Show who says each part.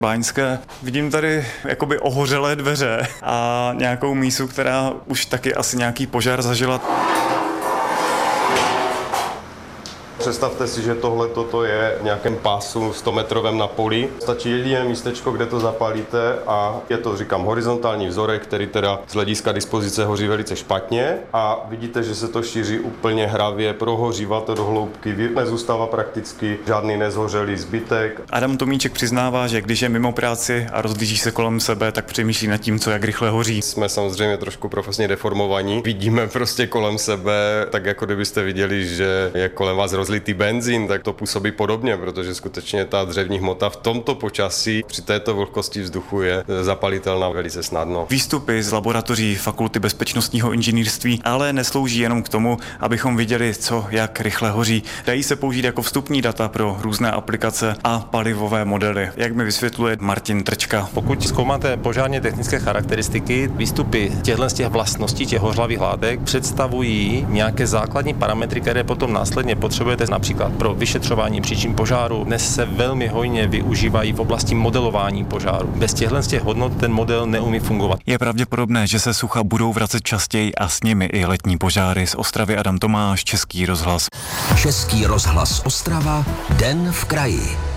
Speaker 1: Báňské. Vidím tady jakoby ohořelé dveře a nějakou mísu, která už taky asi nějaký požár zažila.
Speaker 2: Představte si, že tohle toto je v nějakém pásu 100-metrovém na poli. Stačí jediné místečko, kde to zapálíte a je to, říkám, horizontální vzorek, který teda z hlediska dispozice hoří velice špatně a vidíte, že se to šíří úplně hravě, prohořívá to do hloubky, nezůstává prakticky žádný nezhořelý zbytek.
Speaker 1: Adam Tomíček přiznává, že když je mimo práci a rozhlíží se kolem sebe, tak přemýšlí nad tím, co jak rychle hoří.
Speaker 2: Jsme samozřejmě trošku profesně deformovaní. Vidíme prostě kolem sebe, tak jako kdybyste viděli, že je kolem vás rozlitý benzín, tak to působí podobně, protože skutečně ta dřevní hmota v tomto počasí při této vlhkosti vzduchu je zapalitelná velice snadno.
Speaker 1: Výstupy z laboratoří Fakulty bezpečnostního inženýrství ale neslouží jenom k tomu, abychom viděli, co jak rychle hoří. Dají se použít jako vstupní data pro různé aplikace a palivové modely, jak mi vysvětluje Martin Trčka.
Speaker 3: Pokud zkoumáte požárně technické charakteristiky, výstupy těchto vlastností, těch hořlavých látek představují nějaké základní parametry, které potom následně potřebujete například pro vyšetřování příčin požáru. Dnes se velmi hojně využívají v oblasti modelování požáru. Bez těchto hodnot ten model neumí fungovat.
Speaker 1: Je pravděpodobné, že se sucha budou vracet častěji a s nimi i letní požáry. Z Ostravy Adam Tomáš, Český rozhlas.
Speaker 4: Český rozhlas Ostrava, Den v kraji.